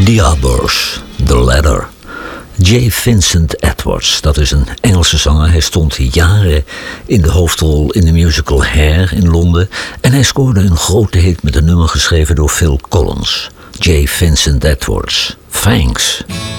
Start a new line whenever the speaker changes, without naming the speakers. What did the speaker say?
The Arbors, The Ladder. J. Vincent Edwards, dat is een Engelse zanger. Hij stond jaren in de hoofdrol in de musical Hair in Londen. En hij scoorde een grote hit met een nummer geschreven door Phil Collins. J. Vincent Edwards, Thanks.